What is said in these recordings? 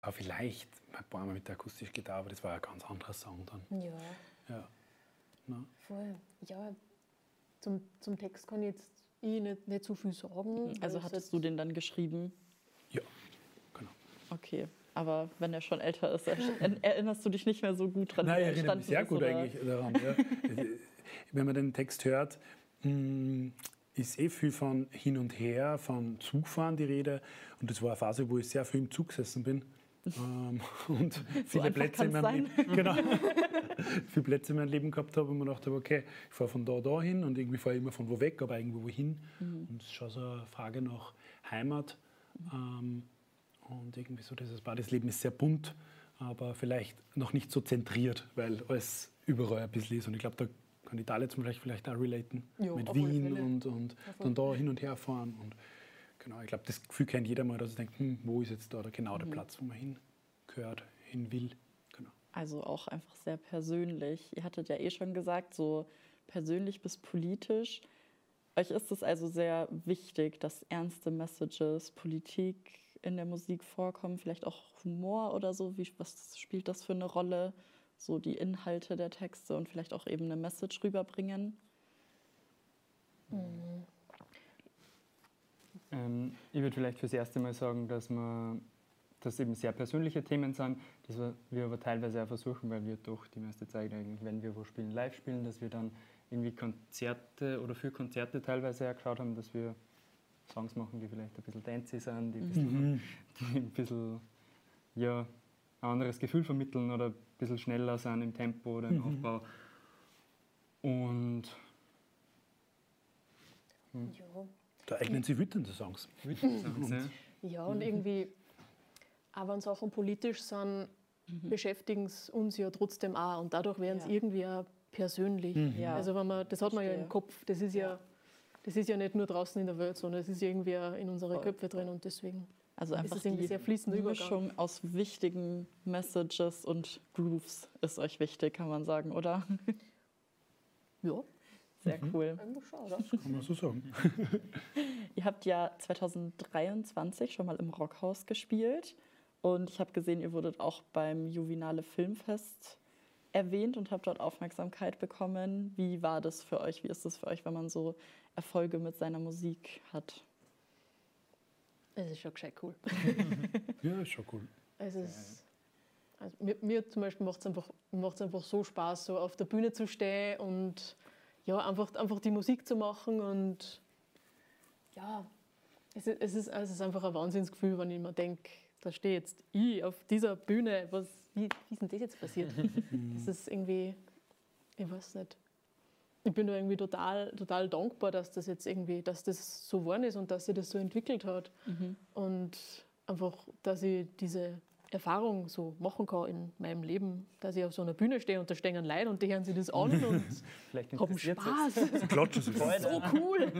Aber vielleicht ein paar Mal mit der akustischen Gitarre, aber das war ja ein ganz anderer Song dann. Ja. Ja. Na? Voll. Ja, zum Text kann ich jetzt nicht so viel sagen. Also hattest du den dann geschrieben? Ja, genau. Okay, aber wenn er schon älter ist, erinnerst du dich nicht mehr so gut dran? Nein, ich erinnere mich sehr gut eigentlich daran. Ja. Wenn man den Text hört, ist viel von hin und her, von Zugfahren die Rede. Und das war eine Phase, wo ich sehr viel im Zug gesessen bin. Und viele Plätze in meinem Leben, genau, viele Plätze in meinem Leben gehabt habe und mir gedacht habe, okay, ich fahre von da hin und irgendwie fahre ich immer von wo weg, aber irgendwo wohin. Und es ist schon so eine Frage nach Heimat. Und irgendwie so das Leben ist sehr bunt, aber vielleicht noch nicht so zentriert, weil alles überall ein bisschen ist. Und ich glaube, da kann Italien zum Beispiel vielleicht auch relaten mit Wien und dann da hin und her fahren. Und genau, ich glaube, das Gefühl kennt jeder mal, dass er denkt, wo ist jetzt da genau der Platz, wo man hingehört, hin will. Genau. Also auch einfach sehr persönlich. Ihr hattet ja schon gesagt, so persönlich bis politisch. Euch ist es also sehr wichtig, dass ernste Messages, Politik in der Musik vorkommen, vielleicht auch Humor oder so. Was spielt das für eine Rolle? So die Inhalte der Texte und vielleicht auch eben eine Message rüberbringen? Ich würde vielleicht fürs erste Mal sagen, dass eben sehr persönliche Themen sind, das wir aber teilweise auch versuchen, weil wir doch die meiste Zeit eigentlich, wenn wir wo spielen, live spielen, dass wir dann irgendwie Konzerte oder für Konzerte teilweise auch geschaut haben, dass wir Songs machen, die vielleicht ein bisschen dancey sind, die ein bisschen ja, ein anderes Gefühl vermitteln oder ein bisschen schneller sind im Tempo oder im Aufbau. Und Ja. Da eignen sich wütende Songs. Ja, und irgendwie, auch wenn Sachen politisch sind, beschäftigen es uns ja trotzdem auch. Und dadurch werden es irgendwie auch persönlich. Ja. Also das hat man ja im Kopf. Das ist ja nicht nur draußen in der Welt, sondern es ist irgendwie auch in unseren Köpfen drin. Und deswegen Also einfach ist es irgendwie die sehr fließend Mischung aus wichtigen Messages und Grooves ist euch wichtig, kann man sagen, oder? Ja, Sehr cool. eigentlich schon, oder? Kann man so sagen. Ihr habt ja 2023 schon mal im Rockhaus gespielt und ich habe gesehen, ihr wurdet auch beim Juvinale Filmfest erwähnt und habt dort Aufmerksamkeit bekommen. Wie war das für euch? Wie ist das für euch, wenn man so Erfolge mit seiner Musik hat? Es ist schon gescheit cool. Ja, ist schon cool. Mir zum Beispiel macht es einfach so Spaß, so auf der Bühne zu stehen und ja, einfach die Musik zu machen. Und ja, es ist einfach ein Wahnsinnsgefühl, wenn ich mir denke, da stehe jetzt ich auf dieser Bühne. Wie ist denn das jetzt passiert? Das ist irgendwie, ich weiß nicht. Ich bin da irgendwie total dankbar, dass das jetzt irgendwie, dass das so geworden ist und dass sich das so entwickelt hat. Und einfach, dass ich diese Erfahrung so machen kann in meinem Leben, dass ich auf so einer Bühne stehe und da stehen Leute und die hören sich das an und haben Spaß. Klatschen Sie. Das ist so cool.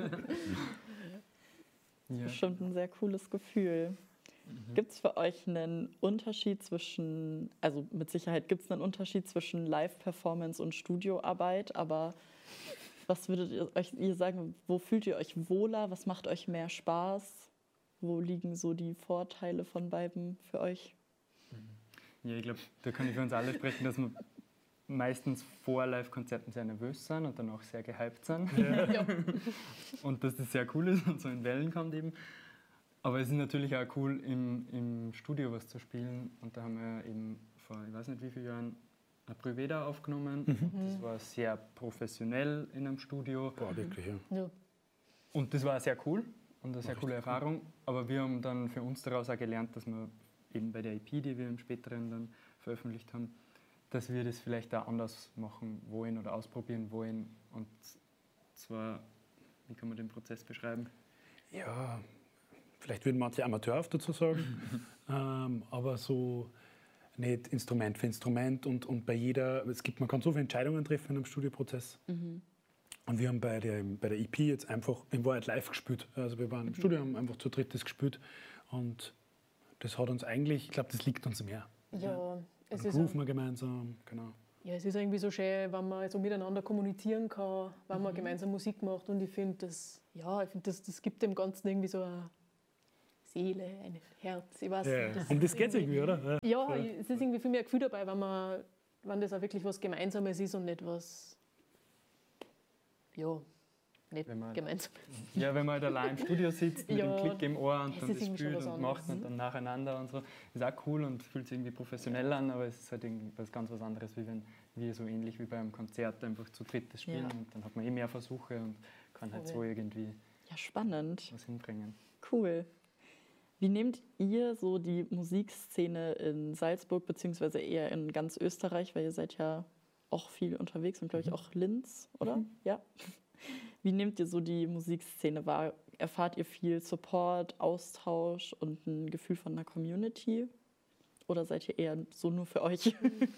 Das ist bestimmt ein sehr cooles Gefühl. Gibt es für euch einen Unterschied zwischen, also mit Sicherheit gibt es einen Unterschied zwischen Live-Performance und Studioarbeit, aber was würdet ihr sagen, wo fühlt ihr euch wohler, was macht euch mehr Spaß, wo liegen so die Vorteile von beiden für euch? ja, ich glaube, da kann ich für uns alle sprechen, dass wir meistens vor Live-Konzerten sehr nervös sind und dann auch sehr gehypt sind. Ja. Und dass das sehr cool ist und so in Wellen kommt eben. Aber es ist natürlich auch cool, im Studio was zu spielen. Und da haben wir eben vor, ich weiß nicht wie vielen Jahren, eine Pröveda aufgenommen. Das war sehr professionell in einem Studio. Boah, wirklich, ja. Ja. Und das war sehr cool und eine sehr coole Erfahrung. Aber wir haben dann für uns daraus auch gelernt, dass wir eben bei der EP, die wir im späteren dann veröffentlicht haben, dass wir das vielleicht auch anders machen wollen oder ausprobieren wollen. Und zwar, wie kann man den Prozess beschreiben? Ja, vielleicht würden manche amateurhaft dazu sagen, aber so nicht Instrument für Instrument und bei jeder, man kann so viele Entscheidungen treffen in einem Studioprozess. Und wir haben bei der EP jetzt einfach in Wahrheit live gespielt. Also wir waren im Studio, haben einfach zu dritt das gespielt und das hat uns eigentlich, ich glaube, das liegt uns mehr. Ja, es ist Grooven wir gemeinsam, genau. Ja, es ist irgendwie so schön, wenn man so miteinander kommunizieren kann, wenn man gemeinsam Musik macht. Und ich finde, das gibt dem Ganzen irgendwie so eine Seele, ein Herz, ich weiß Ja, nicht. um das geht es irgendwie, oder? Ja, es ist irgendwie viel mehr Gefühl dabei, wenn das auch wirklich was Gemeinsames ist und nicht was, ja, nicht Wenn man- gemeinsam. Ja, wenn man halt allein im Studio sitzt mit Ja, dem Klick im Ohr und es dann ist das irgendwie schon spielt was und macht anderes. und dann nacheinander und so, ist auch cool und fühlt sich irgendwie professionell an, aber es ist halt irgendwie was anderes, wie wenn wir so ähnlich wie beim Konzert einfach zu dritt das spielen Ja. und dann hat man mehr Versuche und kann halt so Voll. irgendwie Ja, spannend. was hinbringen. Cool. Wie nehmt ihr so die Musikszene in Salzburg, beziehungsweise eher in ganz Österreich, weil ihr seid ja auch viel unterwegs und glaube ich auch Linz, oder? Ja. Wie nehmt ihr so die Musikszene wahr? Erfahrt ihr viel Support, Austausch und ein Gefühl von einer Community? Oder seid ihr eher so nur für euch?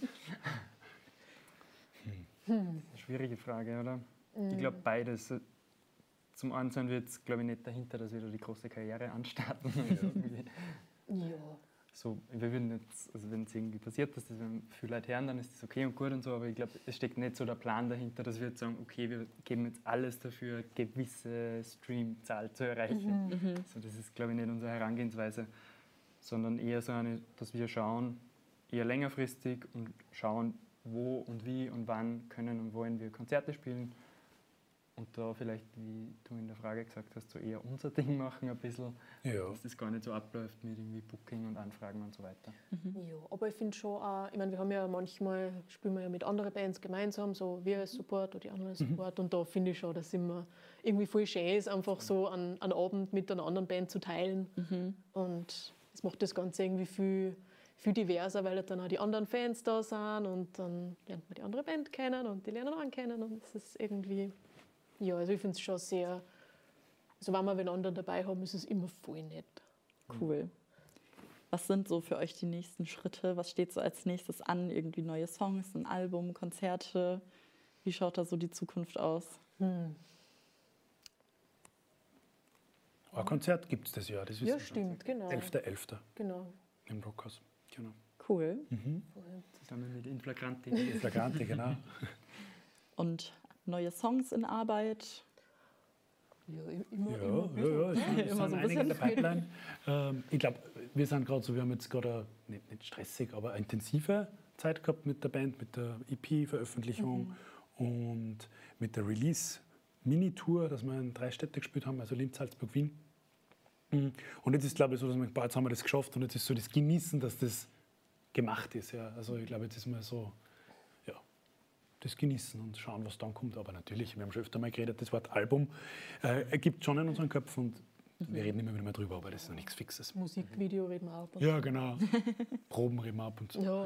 Eine schwierige Frage, oder? Ich glaube beides. Zum einen sind wir jetzt, glaube ich, nicht dahinter, dass wir da die große Karriere anstarten. Irgendwie Ja. so, wir würden jetzt, also wenn es irgendwie passiert, dass das wenn viele Leute hören, dann ist das okay und gut und so, aber ich glaube, es steckt nicht so der Plan dahinter, dass wir jetzt sagen, okay, wir geben jetzt alles dafür, eine gewisse Streamzahl zu erreichen. Also das ist, glaube ich, nicht unsere Herangehensweise, sondern eher so eine, dass wir schauen, eher längerfristig und schauen, wo und wie und wann können und wollen wir Konzerte spielen. Und da vielleicht, wie du in der Frage gesagt hast, so eher unser Ding machen ein bisschen, Ja. dass das gar nicht so abläuft mit irgendwie Booking und Anfragen und so weiter. Ja, aber ich finde schon auch, ich meine, wir haben ja manchmal, spielen wir ja mit anderen Bands gemeinsam, so wir als Support oder die anderen als Support und da finde ich schon, dass es immer irgendwie voll schön ist, einfach so einen Abend mit einer anderen Band zu teilen und es macht das Ganze irgendwie viel diverser, weil dann auch die anderen Fans da sind und dann lernt man die andere Band kennen und die lernen einen kennen und es ist irgendwie, ja, also ich finde es schon sehr, also wenn wir einen anderen dabei haben, ist es immer voll nett. Cool. Was sind so für euch die nächsten Schritte? Was steht so als nächstes an? Irgendwie neue Songs, ein Album, Konzerte? Wie schaut da so die Zukunft aus? Ein Konzert gibt es das Jahr, das wissen Ja, wir schon. stimmt, genau. 11.11. Genau. im Rockhaus. Genau. Cool. Zusammen mit Inflagranti. Flagrante, genau. Und neue Songs in Arbeit? Ja, immer, Ja, immer. ja, es sind, Immer so ein einige in der bisschen. Pipeline. Ich glaube, wir sind gerade so, wir haben jetzt gerade, nicht stressig, aber eine intensive Zeit gehabt mit der Band, mit der EP-Veröffentlichung und mit der Release-Mini-Tour, dass wir in 3 Städte gespielt haben, also Linz, Salzburg, Wien. Und jetzt ist, glaube ich, so, dass wir, jetzt haben wir das geschafft und jetzt ist so das Genießen, dass das gemacht ist. Ja. Also ich glaube, jetzt ist mal so, ja, das Genießen und schauen, was dann kommt. Aber natürlich, wir haben schon öfter mal geredet, das Wort Album gibt schon in unseren Köpfen und wir reden immer wieder mal drüber, aber das ist noch nichts Fixes. Musikvideo reden wir auch. Ja, genau. Proben reden wir ab und zu. Ja,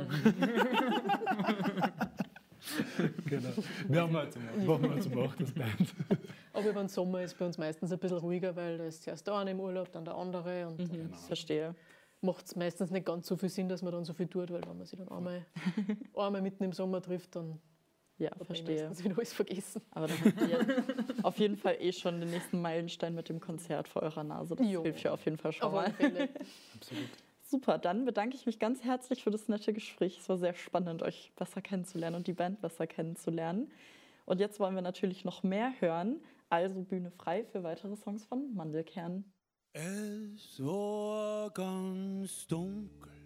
Genau. Wir haben machen wir zum Acht, das Band. aber über den Sommer ist bei uns meistens ein bisschen ruhiger, weil da ist zuerst der eine im Urlaub, dann der andere. Und dann Verstehe. macht es meistens nicht ganz so viel Sinn, dass man dann so viel tut, weil wenn man sich dann einmal mitten im Sommer trifft, dann Ja, hat man verstehe. meistens wieder alles vergessen. Aber dann habt ihr auf jeden Fall schon den nächsten Meilenstein mit dem Konzert vor eurer Nase. Das Jo. hilft ja auf jeden Fall schon Auf mal. alle Fälle. Absolut. Super, dann bedanke ich mich ganz herzlich für das nette Gespräch. Es war sehr spannend, euch besser kennenzulernen und die Band besser kennenzulernen. Und jetzt wollen wir natürlich noch mehr hören. Also Bühne frei für weitere Songs von Mandelkern. Es war ganz dunkel